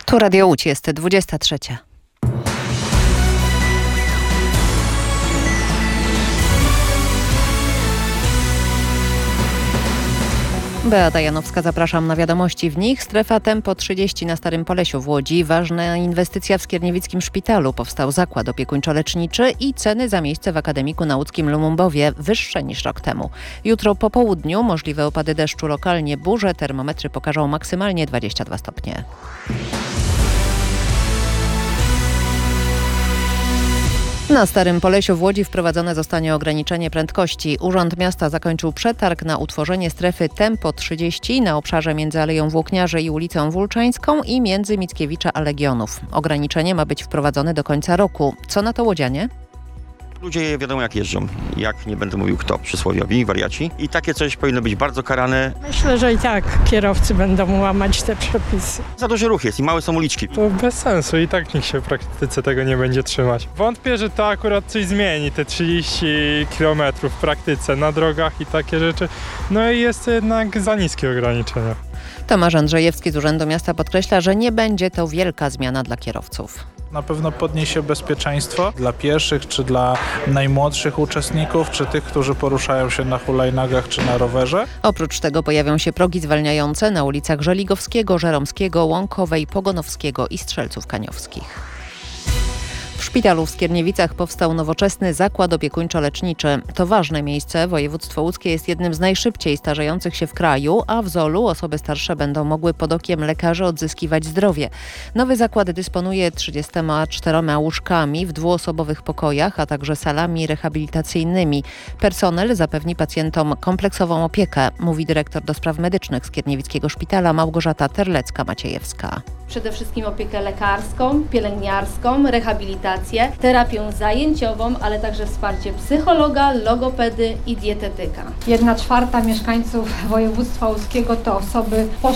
Tu Radio Łódź, jest 23. Beata Janowska, zapraszam na wiadomości. W nich strefa Tempo 30 na Starym Polesiu w Łodzi. Ważna inwestycja w Skierniewickim Szpitalu. Powstał zakład opiekuńczo-leczniczy i ceny za miejsce w Akademiku Nauckim Lumumbowie wyższe niż rok temu. Jutro po południu możliwe opady deszczu, lokalnie burze. Termometry pokażą maksymalnie 22 stopnie. Na Starym Polesiu w Łodzi wprowadzone zostanie ograniczenie prędkości. Urząd Miasta zakończył przetarg na utworzenie strefy Tempo 30 na obszarze między Aleją Włókniarzy i ulicą Wólczańską i między Mickiewicza a Legionów. Ograniczenie ma być wprowadzone do końca roku. Co na to łodzianie? Ludzie wiadomo jak jeżdżą, jak nie będę mówił kto, przysłowiowi, wariaci. I takie coś powinno być bardzo karane. Myślę, że i tak kierowcy będą łamać te przepisy. Za duży ruch jest i małe są uliczki. To bez sensu i tak nikt się w praktyce tego nie będzie trzymać. Wątpię, że to akurat coś zmieni, te 30 km w praktyce na drogach i takie rzeczy. No i jest jednak za niskie ograniczenia. Tomasz Andrzejewski z Urzędu Miasta podkreśla, że nie będzie to wielka zmiana dla kierowców. Na pewno podniesie bezpieczeństwo dla pieszych, czy dla najmłodszych uczestników, czy tych, którzy poruszają się na hulajnogach, czy na rowerze. Oprócz tego pojawią się progi zwalniające na ulicach Żeligowskiego, Żeromskiego, Łąkowej, Pogonowskiego i Strzelców Kaniowskich. W szpitalu w Skierniewicach powstał nowoczesny zakład opiekuńczo-leczniczy. To ważne miejsce. Województwo łódzkie jest jednym z najszybciej starzejących się w kraju, a w Zolu osoby starsze będą mogły pod okiem lekarzy odzyskiwać zdrowie. Nowy zakład dysponuje 34 łóżkami w dwuosobowych pokojach, a także salami rehabilitacyjnymi. Personel zapewni pacjentom kompleksową opiekę, mówi dyrektor do spraw medycznych Skierniewickiego Szpitala Małgorzata Terlecka-Maciejewska. Przede wszystkim opiekę lekarską, pielęgniarską, rehabilitację, terapię zajęciową, ale także wsparcie psychologa, logopedy i dietetyka. 1/4 mieszkańców województwa łódzkiego to osoby po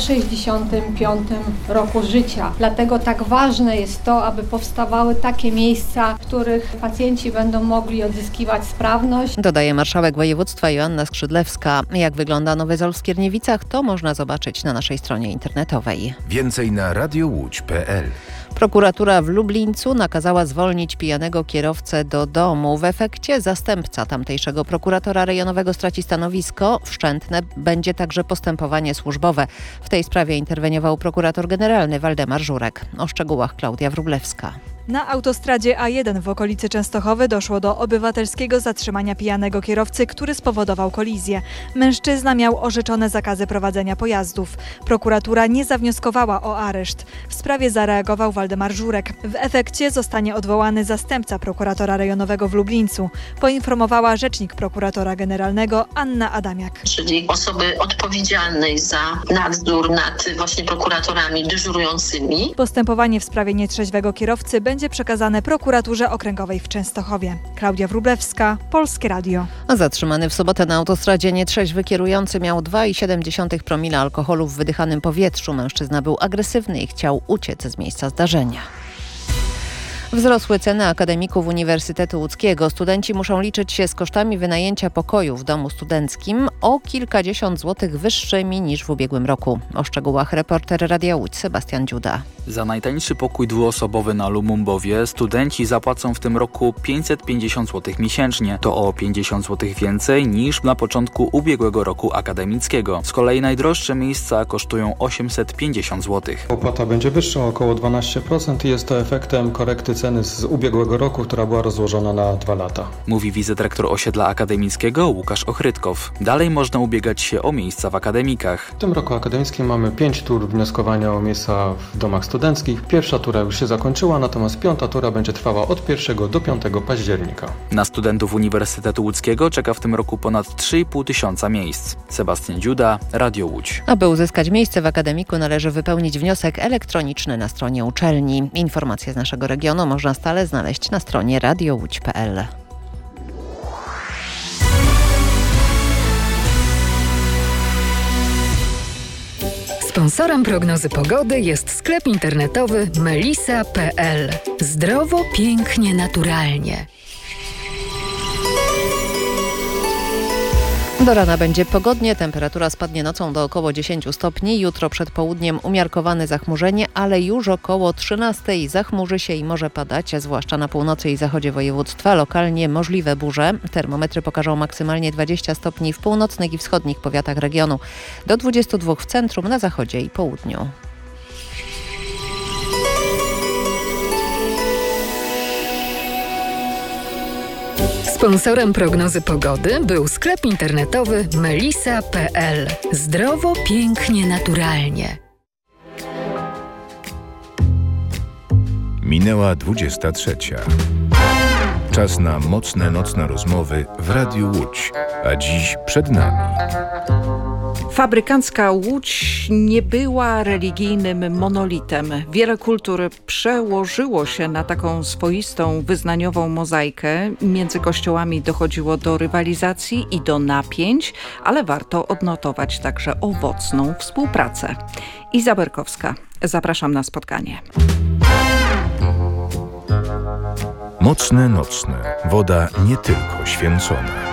65 roku życia. Dlatego tak ważne jest to, aby powstawały takie miejsca, w których pacjenci będą mogli odzyskiwać sprawność. Dodaje marszałek województwa Joanna Skrzydlewska. Jak wygląda Nowy Zol w Skierniewicach, to można zobaczyć na naszej stronie internetowej. Więcej na radiołódź.pl. Prokuratura w Lublińcu nakazała zwolnić pijanego kierowcę do domu. W efekcie zastępca tamtejszego prokuratora rejonowego straci stanowisko. Wszczętne będzie także postępowanie służbowe. W tej sprawie interweniował prokurator generalny Waldemar Żurek. O szczegółach Klaudia Wróblewska. Na autostradzie A1 w okolicy Częstochowy doszło do obywatelskiego zatrzymania pijanego kierowcy, który spowodował kolizję. Mężczyzna miał orzeczone zakazy prowadzenia pojazdów. Prokuratura nie zawnioskowała o areszt. W sprawie zareagował Waldemar Żurek. W efekcie zostanie odwołany zastępca prokuratora rejonowego w Lublińcu, poinformowała rzecznik prokuratora generalnego Anna Adamiak. Czyli osoby odpowiedzialnej za nadzór nad właśnie prokuratorami dyżurującymi. Postępowanie w sprawie nietrzeźwego kierowcy będzie przekazane prokuraturze okręgowej w Częstochowie. Klaudia Wróblewska, Polskie Radio. Zatrzymany w sobotę na autostradzie nietrzeźwy kierujący miał 2,7 promila alkoholu w wydychanym powietrzu. Mężczyzna był agresywny i chciał uciec z miejsca zdarzenia. Wzrosły ceny akademików Uniwersytetu Łódzkiego. Studenci muszą liczyć się z kosztami wynajęcia pokoju w domu studenckim o kilkadziesiąt złotych wyższymi niż w ubiegłym roku. O szczegółach reporter Radia Łódź Sebastian Dziuda. Za najtańszy pokój dwuosobowy na Lumumbowie studenci zapłacą w tym roku 550 zł miesięcznie. To o 50 zł więcej niż na początku ubiegłego roku akademickiego. Z kolei najdroższe miejsca kosztują 850 zł. Opłata będzie wyższa, około 12% i jest to efektem korekty ceny z ubiegłego roku, która była rozłożona na 2 lata. Mówi wicedyrektor osiedla akademickiego Łukasz Ochrytkow. Dalej można ubiegać się o miejsca w akademikach. W tym roku akademickim mamy 5 tur wnioskowania o miejsca w domach studenckich. Pierwsza tura już się zakończyła, natomiast 5. tura będzie trwała od 1 do 5 października. Na studentów Uniwersytetu Łódzkiego czeka w tym roku ponad 3,5 tysiąca miejsc. Sebastian Dziuda, Radio Łódź. Aby uzyskać miejsce w akademiku należy wypełnić wniosek elektroniczny na stronie uczelni. Informacje z naszego regionu można stale znaleźć na stronie radiołódź.pl. Sponsorem prognozy pogody jest sklep internetowy melisa.pl. Zdrowo, pięknie, naturalnie. Do rana będzie pogodnie, temperatura spadnie nocą do około 10 stopni. Jutro przed południem umiarkowane zachmurzenie, ale już około 13 zachmurzy się i może padać, zwłaszcza na północy i zachodzie województwa. Lokalnie możliwe burze. Termometry pokażą maksymalnie 20 stopni w północnych i wschodnich powiatach regionu. Do 22 w centrum, na zachodzie i południu. Sponsorem prognozy pogody był sklep internetowy melisa.pl. Zdrowo, pięknie, naturalnie. Minęła 23. Czas na mocne nocne rozmowy w Radiu Łódź, a dziś przed nami. Fabrykancka Łódź nie była religijnym monolitem. Wiele kultur przełożyło się na taką swoistą wyznaniową mozaikę. Między kościołami dochodziło do rywalizacji i do napięć, ale warto odnotować także owocną współpracę. Iza Berkowska, zapraszam na spotkanie. Mocne nocne. Woda nie tylko święcona.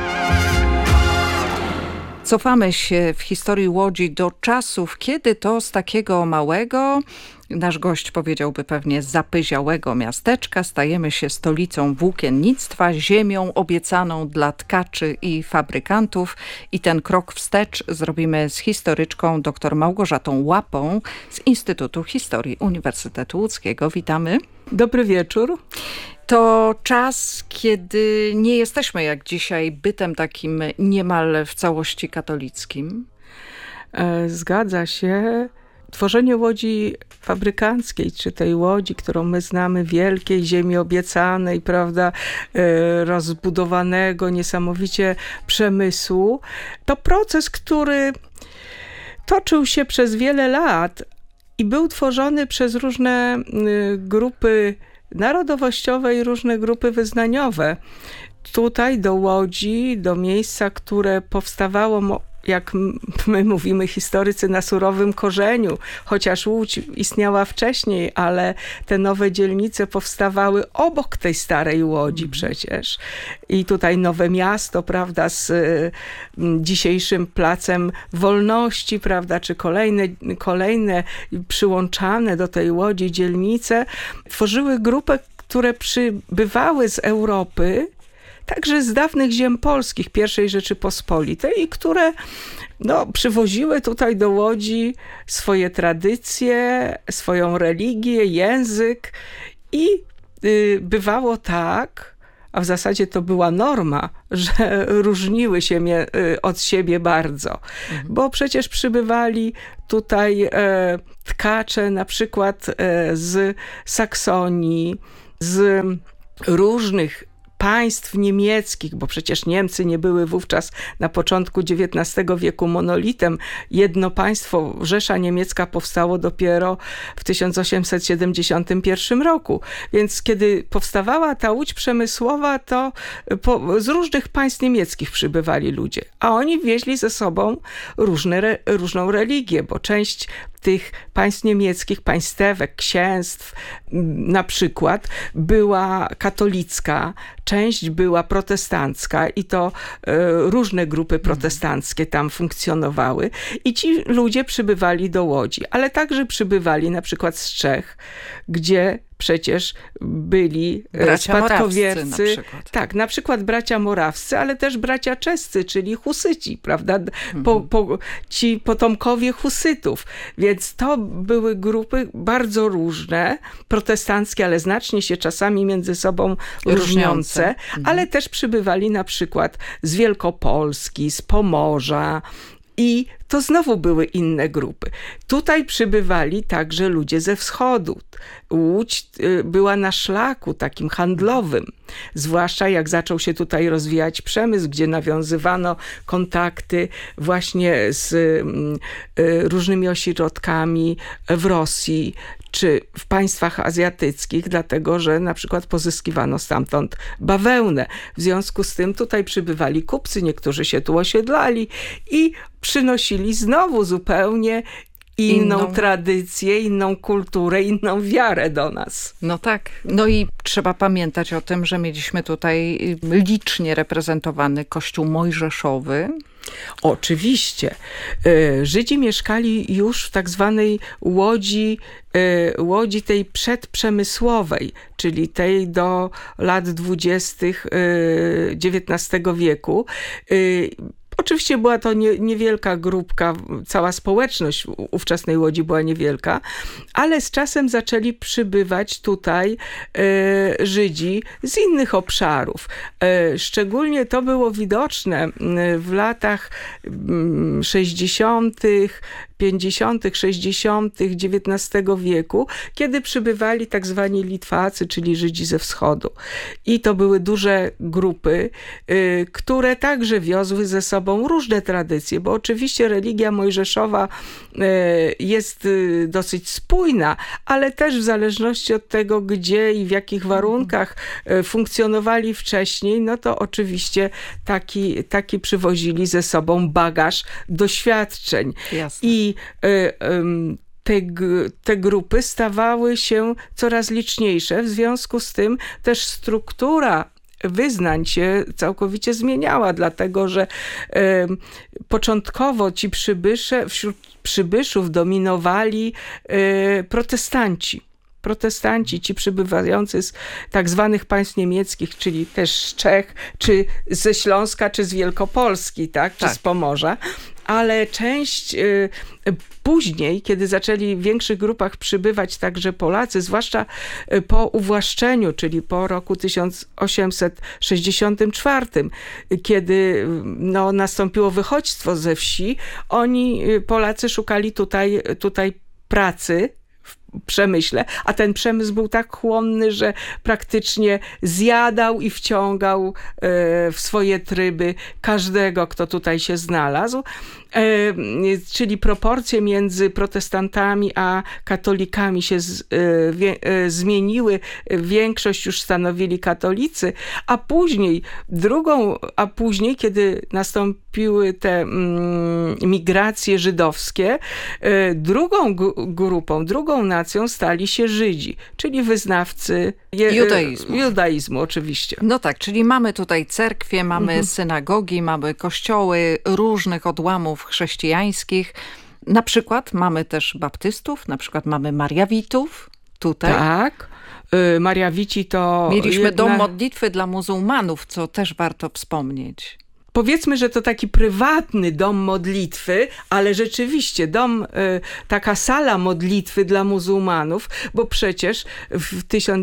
Cofamy się w historii Łodzi do czasów, kiedy to z takiego małego, nasz gość powiedziałby pewnie zapyziałego miasteczka, stajemy się stolicą włókiennictwa, ziemią obiecaną dla tkaczy i fabrykantów. I ten krok wstecz zrobimy z historyczką dr Małgorzatą Łapą z Instytutu Historii Uniwersytetu Łódzkiego. Witamy. Dobry wieczór. To czas, kiedy nie jesteśmy jak dzisiaj bytem takim niemal w całości katolickim. Zgadza się. Tworzenie łodzi fabrykanckiej, czy tej łodzi, którą my znamy, wielkiej, ziemi obiecanej, prawda, rozbudowanego niesamowicie przemysłu, to proces, który toczył się przez wiele lat i był tworzony przez różne grupy narodowościowe i różne grupy wyznaniowe. Tutaj do Łodzi, do miejsca, które powstawało, jak my mówimy historycy, na surowym korzeniu, chociaż Łódź istniała wcześniej, ale te nowe dzielnice powstawały obok tej starej Łodzi przecież. I tutaj Nowe Miasto, prawda, z dzisiejszym Placem Wolności, prawda, czy kolejne przyłączane do tej Łodzi dzielnice, tworzyły grupę, które przybywały z Europy, także z dawnych ziem polskich, I Rzeczypospolitej, i które przywoziły tutaj do Łodzi swoje tradycje, swoją religię, język i bywało tak, a w zasadzie to była norma, że różniły się od siebie bardzo, bo przecież przybywali tutaj tkacze na przykład z Saksonii, z różnych państw niemieckich, bo przecież Niemcy nie były wówczas na początku XIX wieku monolitem. Jedno państwo, Rzesza Niemiecka, powstało dopiero w 1871 roku. Więc kiedy powstawała ta łódź przemysłowa, to z różnych państw niemieckich przybywali ludzie, a oni wieźli ze sobą różną religię, bo część tych państw niemieckich, państewek, księstw na przykład była katolicka, część była protestancka i to różne grupy protestanckie tam funkcjonowały i ci ludzie przybywali do Łodzi, ale także przybywali na przykład z Czech, gdzie przecież byli spadkobiercy. Tak, na przykład bracia morawscy, ale też bracia czescy, czyli Husyci, prawda? Ci potomkowie Husytów. Więc to były grupy bardzo różne, protestanckie, ale znacznie się czasami między sobą różniące, ale też przybywali na przykład z Wielkopolski, z Pomorza, i to znowu były inne grupy. Tutaj przybywali także ludzie ze wschodu. Łódź była na szlaku takim handlowym, zwłaszcza jak zaczął się tutaj rozwijać przemysł, gdzie nawiązywano kontakty właśnie z różnymi ośrodkami w Rosji czy w państwach azjatyckich, dlatego że na przykład pozyskiwano stamtąd bawełnę. W związku z tym tutaj przybywali kupcy, niektórzy się tu osiedlali i przynosili znowu zupełnie inną tradycję, inną kulturę, inną wiarę do nas. No tak. No i trzeba pamiętać o tym, że mieliśmy tutaj licznie reprezentowany Kościół Mojżeszowy. Oczywiście. Żydzi mieszkali już w tak zwanej łodzi tej przedprzemysłowej, czyli tej do lat 20. XIX wieku. Oczywiście była to niewielka grupka, cała społeczność ówczesnej Łodzi była niewielka, ale z czasem zaczęli przybywać tutaj Żydzi z innych obszarów. Szczególnie to było widoczne w latach 60., 50., 60. XIX wieku, kiedy przybywali tak zwani Litwacy, czyli Żydzi ze wschodu. I to były duże grupy, które także wiozły ze sobą różne tradycje, bo oczywiście religia mojżeszowa jest dosyć spójna, ale też w zależności od tego, gdzie i w jakich warunkach funkcjonowali wcześniej, no to oczywiście taki przywozili ze sobą bagaż doświadczeń. Jasne. I te grupy stawały się coraz liczniejsze, w związku z tym też struktura wyznań się całkowicie zmieniała, dlatego że początkowo wśród przybyszów dominowali protestanci, ci przybywający z tak zwanych państw niemieckich, czyli też z Czech, czy ze Śląska, czy z Wielkopolski, tak? Czy z Pomorza. Ale część później, kiedy zaczęli w większych grupach przybywać także Polacy, zwłaszcza po uwłaszczeniu, czyli po roku 1864, kiedy nastąpiło wychodźstwo ze wsi, Polacy szukali tutaj pracy w przemyśle, a ten przemysł był tak chłonny, że praktycznie zjadał i wciągał w swoje tryby każdego, kto tutaj się znalazł. Czyli proporcje między protestantami a katolikami się zmieniły. Większość już stanowili katolicy, a później, kiedy nastąpiły te migracje żydowskie, drugą nacją stali się Żydzi, czyli wyznawcy judaizmu oczywiście. No tak, czyli mamy tutaj cerkwie, mamy synagogi, mamy kościoły różnych odłamów chrześcijańskich. Na przykład mamy też baptystów, na przykład mamy mariawitów tutaj. Tak. Mariawici to... Mieliśmy dom modlitwy dla muzułmanów, co też warto wspomnieć. Powiedzmy, że to taki prywatny dom modlitwy, ale rzeczywiście taka sala modlitwy dla muzułmanów, bo przecież w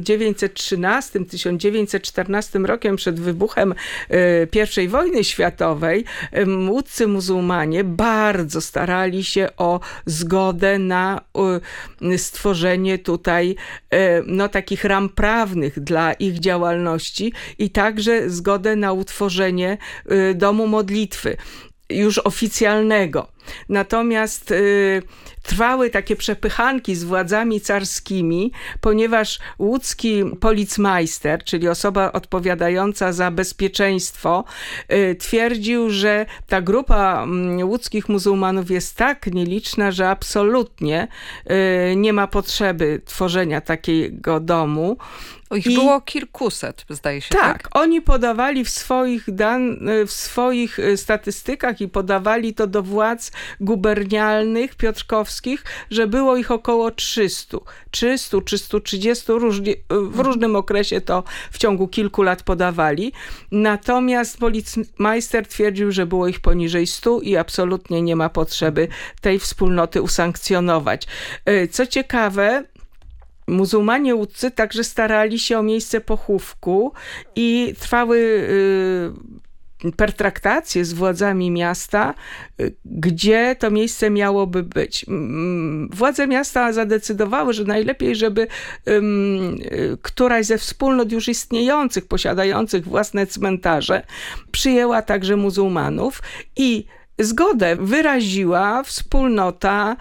1913-1914 rokiem przed wybuchem I wojny światowej młódcy muzułmanie bardzo starali się o zgodę na stworzenie tutaj takich ram prawnych dla ich działalności i także zgodę na utworzenie domu modlitwy, już oficjalnego. Natomiast trwały takie przepychanki z władzami carskimi, ponieważ łódzki policmajster, czyli osoba odpowiadająca za bezpieczeństwo, twierdził, że ta grupa łódzkich muzułmanów jest tak nieliczna, że absolutnie nie ma potrzeby tworzenia takiego domu. Ich było kilkuset, zdaje się, tak? Oni podawali w swoich statystykach i podawali to do władz gubernialnych, piotrkowskich, że było ich około 300, 330, w różnym okresie to w ciągu kilku lat podawali. Natomiast policmajster twierdził, że było ich poniżej 100 i absolutnie nie ma potrzeby tej wspólnoty usankcjonować. Co ciekawe, muzułmanie łódzcy także starali się o miejsce pochówku i trwały pertraktacje z władzami miasta, gdzie to miejsce miałoby być. Władze miasta zadecydowały, że najlepiej, żeby któraś ze wspólnot już istniejących, posiadających własne cmentarze, przyjęła także muzułmanów i zgodę wyraziła wspólnota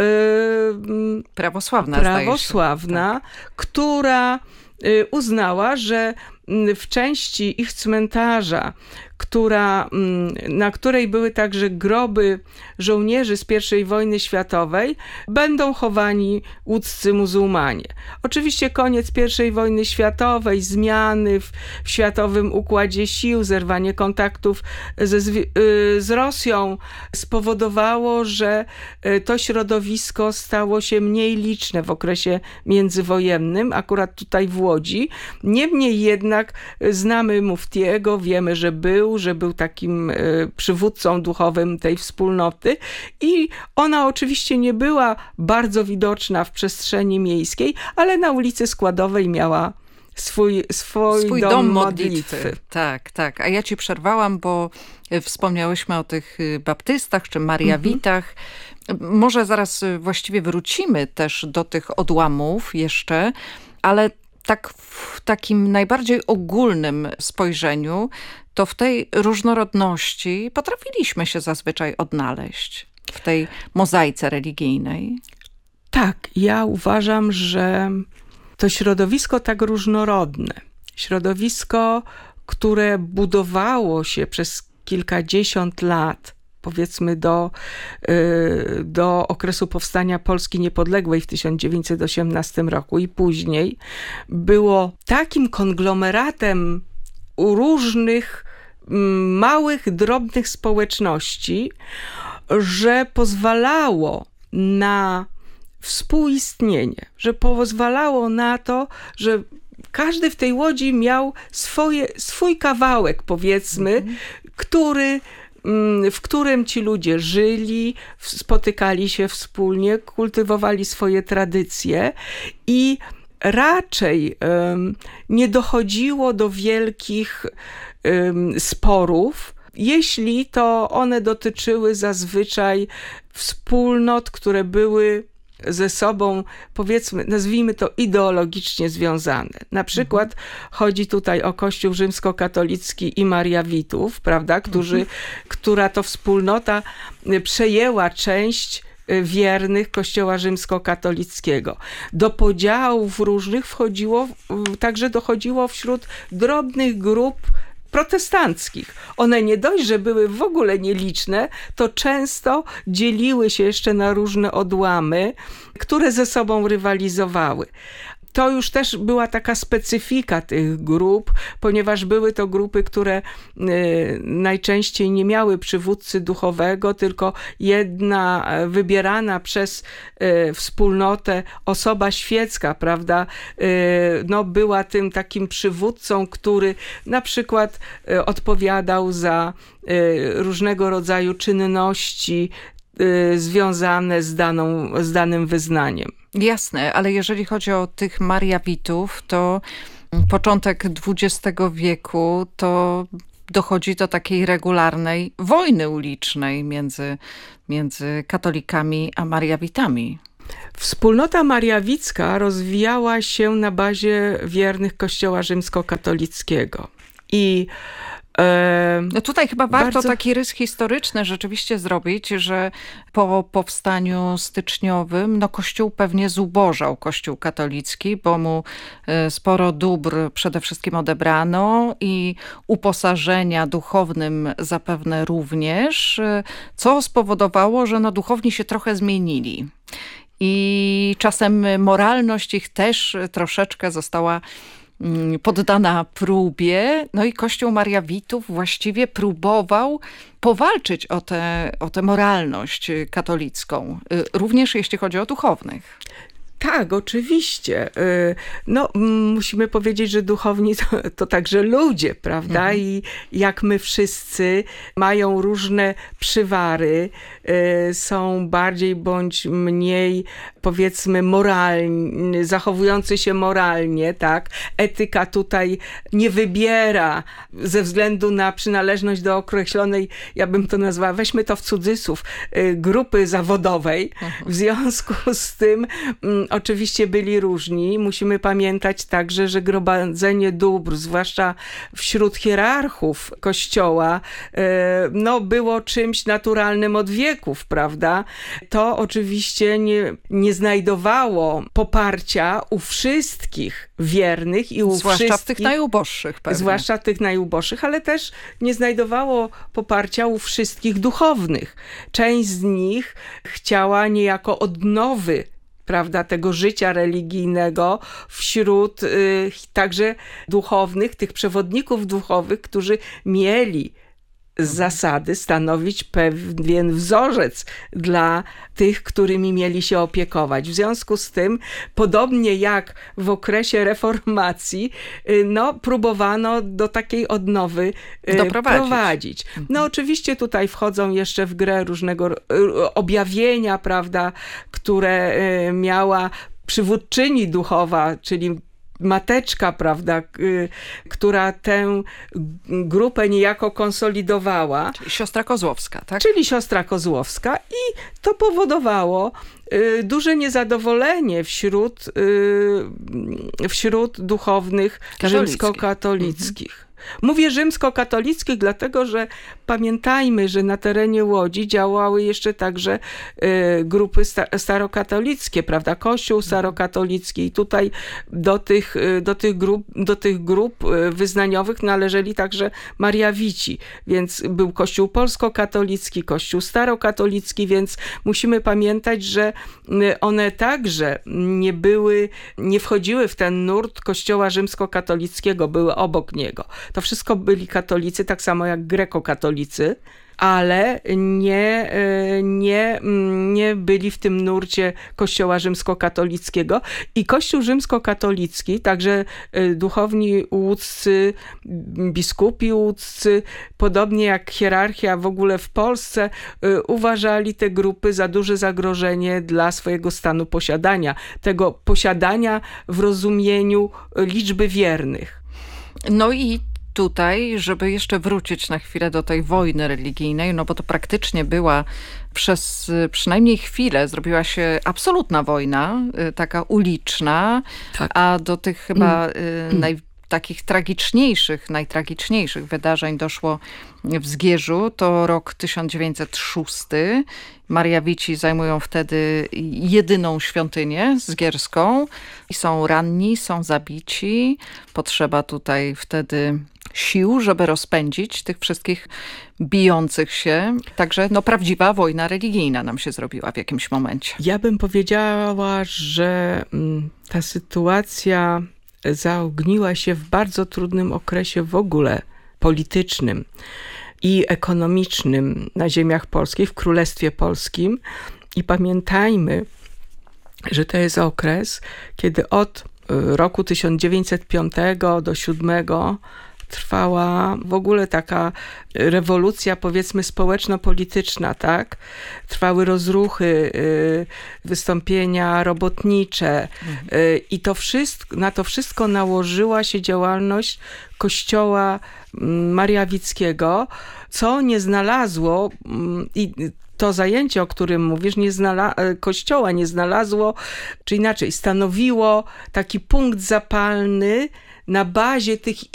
prawosławna, która uznała, że w części ich cmentarza, na której były także groby żołnierzy z I wojny światowej, będą chowani łódzcy muzułmanie. Oczywiście koniec I wojny światowej, zmiany w światowym układzie sił, zerwanie kontaktów z Rosją spowodowało, że to środowisko stało się mniej liczne w okresie międzywojennym, akurat tutaj w Łodzi. Niemniej jednak znamy Muftiego, wiemy, że był takim przywódcą duchowym tej wspólnoty i ona oczywiście nie była bardzo widoczna w przestrzeni miejskiej, ale na ulicy Składowej miała swój dom modlitwy. Tak. A ja ci przerwałam, bo wspomniałyśmy o tych baptystach czy mariawitach. Może zaraz właściwie wrócimy też do tych odłamów jeszcze, ale tak w takim najbardziej ogólnym spojrzeniu, to w tej różnorodności potrafiliśmy się zazwyczaj odnaleźć w tej mozaice religijnej. Tak, ja uważam, że to środowisko tak różnorodne, środowisko, które budowało się przez kilkadziesiąt lat, powiedzmy do okresu powstania Polski Niepodległej w 1918 roku i później, było takim konglomeratem różnych małych, drobnych społeczności, że pozwalało na współistnienie, że pozwalało na to, że każdy w tej Łodzi miał swój kawałek, powiedzmy, w którym ci ludzie żyli, spotykali się wspólnie, kultywowali swoje tradycje i raczej nie dochodziło do wielkich sporów, jeśli to one dotyczyły zazwyczaj wspólnot, które były ze sobą, powiedzmy, nazwijmy to ideologicznie związane. Na przykład chodzi tutaj o Kościół rzymskokatolicki i Mariawitów, prawda, która to wspólnota przejęła część wiernych Kościoła rzymskokatolickiego. Do podziałów różnych także dochodziło wśród drobnych grup protestanckich. One nie dość, że były w ogóle nieliczne, to często dzieliły się jeszcze na różne odłamy, które ze sobą rywalizowały. To już też była taka specyfika tych grup, ponieważ były to grupy, które najczęściej nie miały przywódcy duchowego, tylko jedna wybierana przez wspólnotę osoba świecka, prawda, była tym takim przywódcą, który na przykład odpowiadał za różnego rodzaju czynności związane z danym wyznaniem. Jasne, ale jeżeli chodzi o tych Mariawitów, to początek XX wieku to dochodzi do takiej regularnej wojny ulicznej między katolikami a Mariawitami. Wspólnota mariawicka rozwijała się na bazie wiernych Kościoła rzymskokatolickiego i no tutaj chyba warto taki rys historyczny rzeczywiście zrobić, że po powstaniu styczniowym Kościół pewnie zubożał, Kościół katolicki, bo mu sporo dóbr przede wszystkim odebrano i uposażenia duchownym zapewne również, co spowodowało, że duchowni się trochę zmienili. I czasem moralność ich też troszeczkę została poddana próbie, i Kościół Mariawitów właściwie próbował powalczyć o tę moralność katolicką, również jeśli chodzi o duchownych. Tak, oczywiście. Musimy powiedzieć, że duchowni to także ludzie, prawda? I jak my wszyscy mają różne przywary, są bardziej bądź mniej, powiedzmy, moralni, zachowujący się moralnie, tak? Etyka tutaj nie wybiera ze względu na przynależność do określonej, ja bym to nazwała, weźmy to w cudzysłów, grupy zawodowej. W związku z tym oczywiście byli różni. Musimy pamiętać także, że gromadzenie dóbr, zwłaszcza wśród hierarchów Kościoła, było czymś naturalnym od wieków, prawda? To oczywiście nie nie znajdowało poparcia u wszystkich wiernych i u zwłaszcza wszystkich... w tych najuboższych pewnie. Zwłaszcza w tych najuboższych, ale też nie znajdowało poparcia u wszystkich duchownych. Część z nich chciała niejako odnowy, prawda, tego życia religijnego wśród także duchownych, tych przewodników duchowych, którzy mieli z zasady stanowić pewien wzorzec dla tych, którymi mieli się opiekować. W związku z tym, podobnie jak w okresie reformacji, próbowano do takiej odnowy doprowadzić. No oczywiście tutaj wchodzą jeszcze w grę różnego objawienia, prawda, które miała przywódczyni duchowa, czyli mateczka, prawda, która tę grupę niejako konsolidowała. Czyli siostra Kozłowska, tak? Czyli siostra Kozłowska i to powodowało duże niezadowolenie wśród duchownych rzymskokatolickich. Mówię rzymskokatolickich, dlatego że pamiętajmy, że na terenie Łodzi działały jeszcze także grupy starokatolickie, prawda? Kościół starokatolicki i tutaj do tych grup wyznaniowych należeli także Mariawici, więc był Kościół polskokatolicki, Kościół starokatolicki, więc musimy pamiętać, że one także nie wchodziły w ten nurt Kościoła rzymskokatolickiego, były obok niego. To wszystko byli katolicy, tak samo jak grekokatolicy, ale nie byli w tym nurcie Kościoła rzymskokatolickiego. I Kościół rzymskokatolicki, także duchowni łódzcy, biskupi łódzcy, podobnie jak hierarchia w ogóle w Polsce, uważali te grupy za duże zagrożenie dla swojego stanu posiadania. Tego posiadania w rozumieniu liczby wiernych. No i tutaj, żeby jeszcze wrócić na chwilę do tej wojny religijnej, no bo to praktycznie była przez przynajmniej chwilę zrobiła się absolutna wojna, taka uliczna, tak. A do tych chyba takich najtragiczniejszych wydarzeń doszło w Zgierzu. To rok 1906. Mariawici zajmują wtedy jedyną świątynię zgierską i są ranni, są zabici. Potrzeba tutaj wtedy sił, żeby rozpędzić tych wszystkich bijących się. Także prawdziwa wojna religijna nam się zrobiła w jakimś momencie. Ja bym powiedziała, że ta sytuacja zaogniła się w bardzo trudnym okresie w ogóle politycznym i ekonomicznym na ziemiach polskich, w Królestwie Polskim. I pamiętajmy, że to jest okres, kiedy od roku 1905 do 1907 trwała w ogóle taka rewolucja, powiedzmy, społeczno-polityczna, tak? Trwały rozruchy, wystąpienia robotnicze i na to wszystko nałożyła się działalność Kościoła Mariawickiego, co nie znalazło i to zajęcie, o którym mówisz, Kościoła nie znalazło, czy inaczej, stanowiło taki punkt zapalny na bazie tych